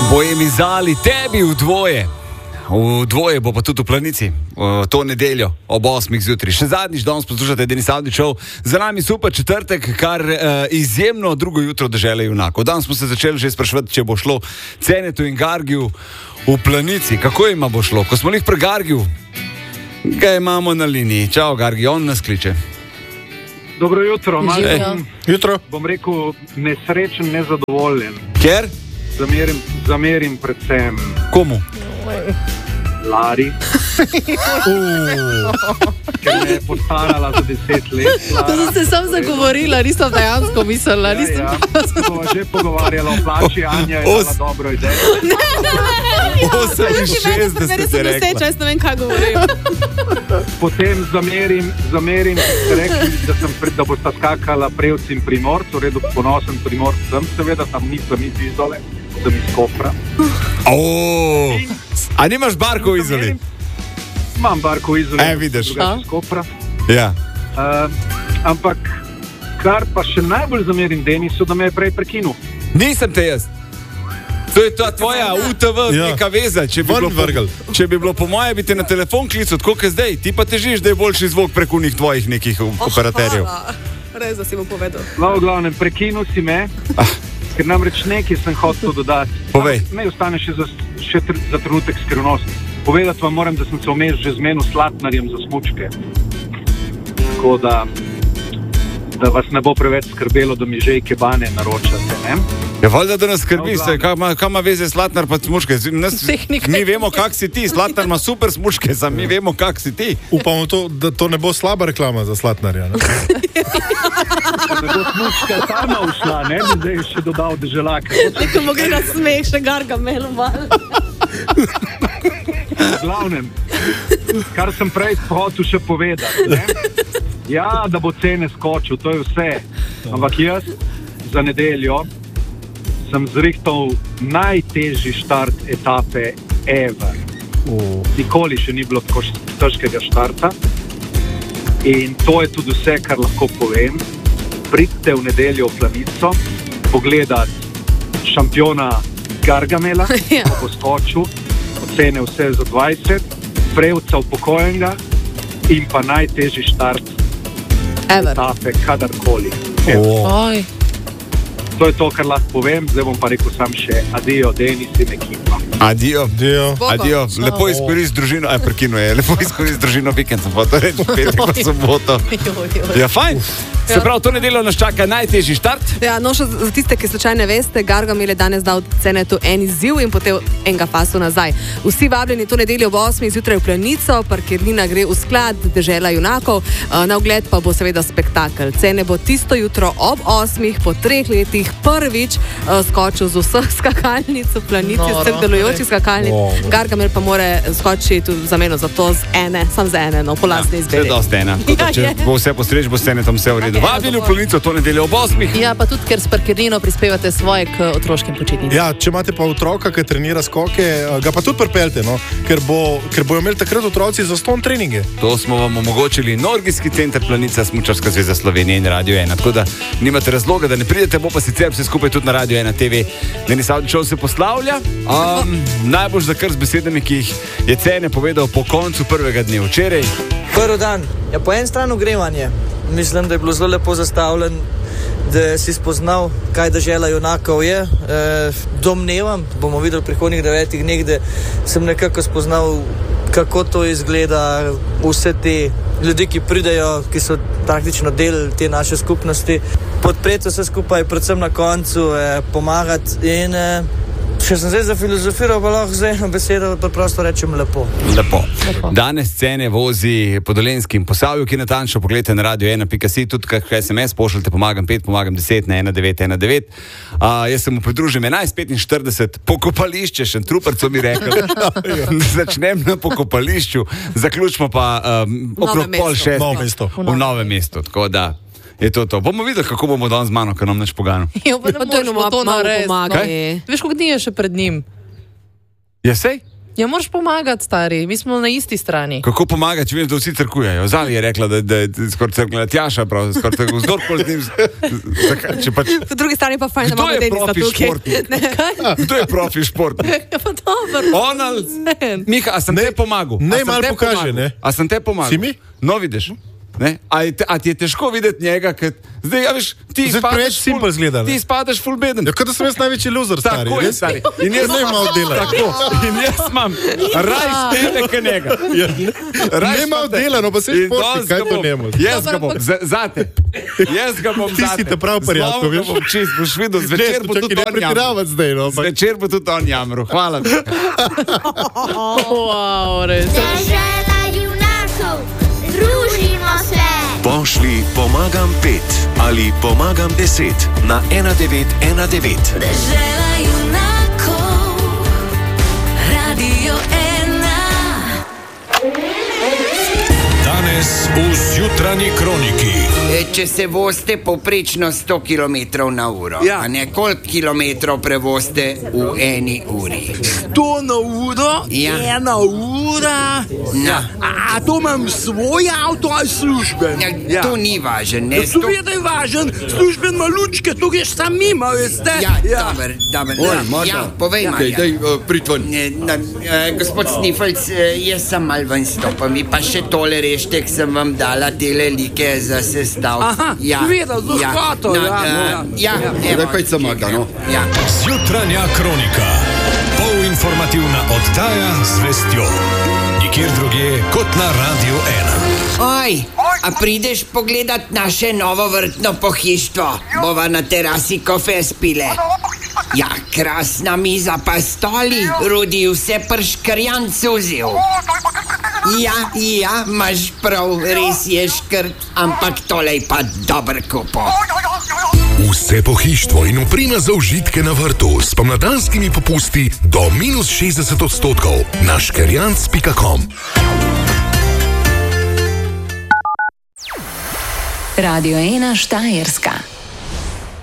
Poemizali tebi v dvoje. V dvoje bo pa tudi v Planici, to nedeljo ob 8 zjutraj. Še zadnjič danes poslušate Denis Avdićev. Za nami super četrtek, kar izjemno drugo jutro dežele junakov. Danes smo se začeli že spraševati, če bo šlo Cenetu in Gargiju v Planici. Kako ima bo šlo? Ko smo jih pri Gargiju, ga imamo na liniji. Čau Gargi, on nas kliče. Dobro jutro. Jutro. Bom rekel nesrečen, nezadovoljen. Ker? Zamerim predvsem Komu? Lari, ker me je postarala za 10 let. To sem se sam zagovorila, nisem dejansko mislila. Ja. Smo že pogovarjali o plači, Anja je dala dobro idejo. 68 je rekla. Jaz ne vem, kaj govorim. Potem zamerim, ste rekli, da bosta skakala Prevci in Primorc, v redu ponosen Primorc sem, seveda tam nisem iz Izole, sem iz Kopra. A nimaš Barko v Izoli? Imam Barko v Izoli. Vidiš. Iz Kopra. Ja. Ampak, kar pa še najbolj zamerim Denisu, da me je prej prekinul. Nisem te jaz. To je ta tvoja UTV neka veza. Če bi bilo po moje, bi te na telefon klical, tako kot zdaj. Ti pa težiš, da je boljši zvok preko njih tvojih nekih operaterjev. Res, da si mu povedal. No, v glavnem, prekinul si me, ker namreč nekaj sem hotel dodati. Povej. Naj ostane še za trenutek skrivnost. Povedati vam moram, da sem se vmes že zmenil s Slatnarjem za smučke. Tako da vas ne bo preveč skrbelo, da mi že ikebane naročate, ne? Ja, valjda, da nas skrbi, kaj ima veze Slatnar pa smučke? Mi vemo, kak si ti. Slatnar ima super smučke, mi vemo, kak si ti. Upamo to, da to ne bo slaba reklama za Slatnarja. Ne? Da bo smučka sama ušla, ne? Da je še dodal deželaka. Nekaj mu gre na smeh, še Gargamelu malo. V glavnem, kar sem prej hotel še povedati, ne? Ja, da bo cene skočil, to je vse. Ampak jaz za nedeljo sem zrihtal najtežji štart etape ever. Nikoli še ni bilo tako težkega štarta. In to je tudi vse, kar lahko povem. Pridite v nedeljo v Planico, pogledati šampiona Gargamela, ko bo skočil, ocene vse za 20, Prevca upokojenega in pa najtežji štart etape kadarkoli. To je to, kar lahko povem, zdaj bom pa rekel sam še adijo, Denis in ekipa. Adijo. Lepo izkoristi družino, lepo izkoristi družino vikend, sem pa to reči, petek pa soboto. Ja, fajn. Se pravi, to nedeljo nas čaka najtežji štart. Ja, no, še za tiste, ki slučajno veste, Gargamel je danes dal Cenetu en izziv in potem enega pasu nazaj. Vsi vabljeni to nedeljo ob 8 zjutraj v Planico, parkirnina gre v sklad dežela junakov, na ogled pa bo seveda spektakel. Cene bo tisto jutro ob 8 po 3 letih prvič skočil z vseh skakalnic v Planici, z vseh delujočih skakalnic. Gargamel pa more skočiti tudi za meno, zato sam za ene, po lastni izbiri. Vse dosti ena. Če bo vse postreč, bo s Cenetom vse v redu. Vabili v Planico to nedeljo ob 8. Ja, pa tudi, ker s parkirnino prispevate svoje k otroškim počitnicam. Ja, če imate pa otroka, ki trenira skoke, ga pa tudi pripeljte, no? Ker bojo imeli takrat otroci zastonj treninge. To smo vam omogočili Norgijski center Planica, Smučarska zveza Slovenije in Radio 1. Tako da nimate razloga, da ne pridete, bo pa sicer vse skupaj tudi na Radio 1 TV. Denis Avdićev se poslavlja. Najbolj za kar z besedami, ki jih je Cene povedal po koncu prvega dne včeraj. Prvi dan je po eni strani ogrevanje. Mislim, da je bilo zelo lepo zastavljen, da si spoznal, kaj dežela junakov je. Domnevam, bomo videli v prihodnjih 9 dneh, da sem nekako spoznal, kako to izgleda, vse te ljudi, ki pridejo, ki so praktično del te naše skupnosti. Podpreti vse skupaj, predvsem na koncu, pomagati in če sem zdaj zafilozofiral, pa lahko zdaj eno besedo preprosto rečem lepo. Lepo. Danes Cene vozi po Dolenjskem Posavju, ki natančno pogledajte na radio1.si, tudi kakšen SMS pošljite, pomagam 5, pomagam 10 na 1919. Jaz se mu pridružim 11:45, pokopališče, Šentruperc mi rekel. Začnem na pokopališču, zaključimo pa okrog 5:30 v Novem mestu. Tako da je to. Bomo videli, kako bomo danes z mano, ker nam nič pogano. Ja, pa ne moramo to narediti. Veš, koliko dni je še pred njim? Ja, sej? Ja, moraš pomagati, stari, mi smo na isti strani. Kako pomagati, če vem, da vsi crkujejo? Zali je rekla, da je skoraj crkla Tjaša, prav, skoraj vzdorkoli z njim. Po drugi strani pa fajn, da imamo Denisa tukaj. Kdo je profi športnik? Ja, pa dobro. Ona, Miha, a sem te pomagal? Ne, malo pokaže, ne? A sem te pomagal? Si mi? No, vidiš. A ti je težko videti njega, ker zdaj, ja, veš, ti spadaš full beden. Ja, kot da sem jaz največji loser, stari. Tako je, stari. In jaz ne malo dela. Tako. In jaz imam raj spete ka njega. Ne malo dela, no pa se športi, kaj to njemu? Jaz ga bom, zate. Jaz ga bom zate. Ti si te prav prijatno, veš? Zlom ga bom čist, boš videl, zvečer bo tudi on jamru. Zvečer bo tudi on jamru. Hvala. Wow, res. Dežela junakov, družimo se. Pošli pomagam 5 ali pomagam 10 na 1919. Dežela junakov, Radio 1. Danes v zjutranji kroniki. Če se vozite povprečno 100 km/h, Ja. a ne koliko kilometrov prevozite v eni uri? 100 na uro, Ja. 1 ura. Ja. A to imam svoj avto ali služben? Ja, to ni važno, ne? Seveda je važen, služben ima lučke, to greš sam mimo, veste? Ja, dober. Ja, povej, Marja. Pritvan. Gospod Snifelc, jaz sem mal ven stopam, vi pa še tole rešte, ki sem vam dala tele like za sestav. Aha, videl, z škoto, Ja, evo. Ja. Zjutranja kronika. Polinformativna oddaja z vestjo. Nikjer drugje kot na Radio 1. Oj, a prideš pogledat naše novo vrtno pohištvo? Bova na terasi kofe spile. Ja, krasna miza pa stoli, Rudi vse prškrjan cuzil. Ja, imaš prav, res je škrt, ampak tole je pa dober kupo. Vse pohištvo in oprema za užitke na vrtu s pomladanskimi popusti do -60% na škerjanc.com. Radio 1 Štajerska.